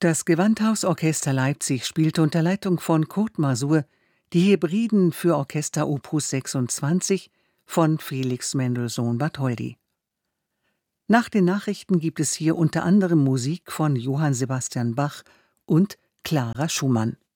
Das Gewandhausorchester Leipzig spielte unter Leitung von Kurt Masur die Hebriden für Orchester Opus 26 von Felix Mendelssohn Bartholdy. Nach den Nachrichten gibt es hier unter anderem Musik von Johann Sebastian Bach und Clara Schumann.